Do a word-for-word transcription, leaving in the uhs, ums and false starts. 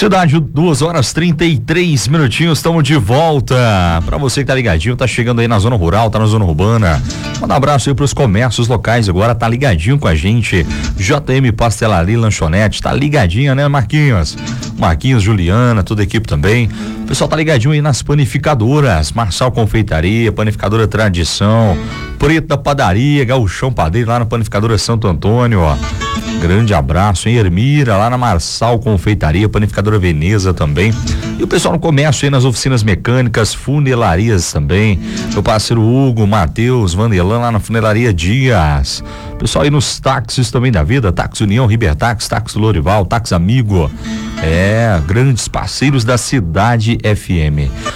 Cidade, duas horas trinta e três minutinhos, estamos de volta. Pra você que tá ligadinho, tá chegando aí na zona rural, tá na zona urbana. Manda um abraço aí pros comércios locais agora, tá ligadinho com a gente. J M Pastelaria e Lanchonete, tá ligadinha, né, Marquinhos? Marquinhos, Juliana, toda a equipe também. O pessoal tá ligadinho aí nas panificadoras, Marçal Confeitaria, Panificadora Tradição, Preta Padaria, Gauchão Padeiro, lá na Panificadora Santo Antônio, ó. Grande abraço, hein, Ermira, lá na Marçal Confeitaria, Panificadora Veneza também. E o pessoal no comércio aí nas oficinas mecânicas, funelarias também. Meu parceiro Hugo, Matheus, Vandelan, lá na Funelaria Dias. Pessoal aí nos táxis também da vida, Táxi União, Ribertax, Táxi Lorival, Táxi Amigo. É, grandes parceiros da Cidade F M.